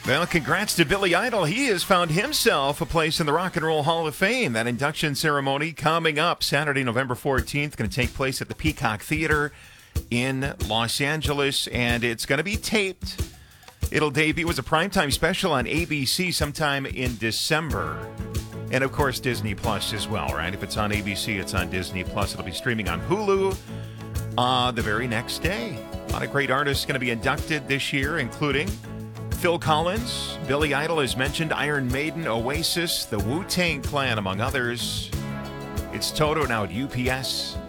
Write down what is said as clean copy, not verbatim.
Well, congrats to Billy Idol. He has found himself a place in the Rock and Roll Hall of Fame. That induction ceremony coming up Saturday, November 14th, going to take place at the Peacock Theater in Los Angeles, and it's going to be taped. It'll debut as a primetime special on ABC sometime in December. And, of course, Disney Plus as well, right? If it's on ABC, it's on Disney Plus. It'll be streaming on Hulu the very next day. A lot of great artists going to be inducted this year, including Phil Collins, Billy Idol, as mentioned, Iron Maiden, Oasis, the Wu-Tang Clan, among others. It's Toto now at UPS.